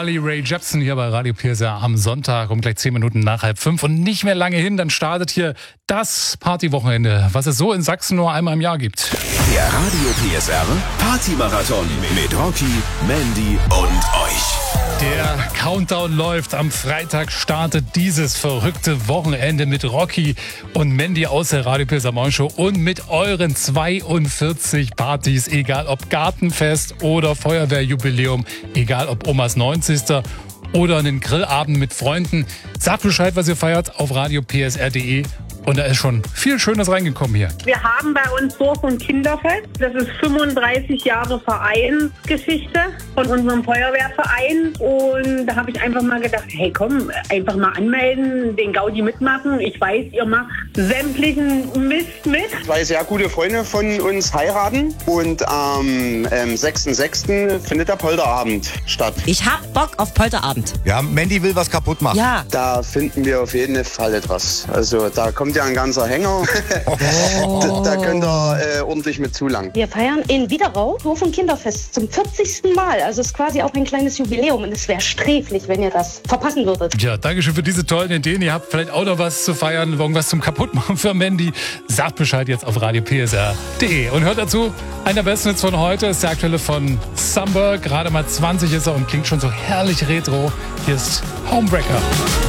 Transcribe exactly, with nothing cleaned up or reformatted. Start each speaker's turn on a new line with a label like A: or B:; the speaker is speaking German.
A: Carly Rae Jepsen hier bei Radio P S R am Sonntag um gleich zehn Minuten nach halb fünf. Und nicht mehr lange hin, dann startet hier das Partywochenende, was es so in Sachsen nur einmal im Jahr gibt.
B: Der Radio P S R Partymarathon mit Rocky, Mandy und euch.
A: Der Countdown läuft. Am Freitag startet dieses verrückte Wochenende mit Rocky und Mandy aus der Radio P S R Morgenshow und mit euren zweiundvierzig Partys, egal ob Gartenfest oder Feuerwehrjubiläum, egal ob Omas neunzigster oder einen Grillabend mit Freunden. Sagt Bescheid, was ihr feiert, auf radio p s r punkt d e. Und da ist schon viel Schönes reingekommen hier.
C: Wir haben bei uns Dorf- und Kinderfest. Das ist fünfunddreißig Jahre Vereinsgeschichte von unserem Feuerwehrverein. Und da habe ich einfach mal gedacht, hey komm, einfach mal anmelden, den Gaudi mitmachen. Ich weiß, ihr macht sämtlichen Mist mit.
D: Zwei sehr gute Freunde von uns heiraten. Und am ähm, sechsten sechsten findet der Polterabend statt.
E: Ich hab Bock auf Polterabend.
F: Ja, Mandy will was kaputt machen.
E: Ja.
D: Da finden wir auf jeden Fall etwas. Also da kommt ja ein ganzer Hänger.
E: Oh.
D: da, da könnt ihr äh, ordentlich mit zulangen.
G: Wir feiern in Widerau Dorf- und Kinderfest zum vierzigsten Mal. Also es ist quasi auch ein kleines Jubiläum und es wäre sträflich, wenn ihr das verpassen würdet.
A: Ja, danke schön für diese tollen Ideen. Ihr habt vielleicht auch noch was zu feiern, irgendwas zum Kaputtmachen für Mandy. Sagt Bescheid jetzt auf radio p s r punkt d e. Und hört dazu, einer der besten Hits von heute ist der aktuelle von Sunberg. Gerade mal zwanzig ist er und klingt schon so herrlich retro. Hier ist Homebreaker.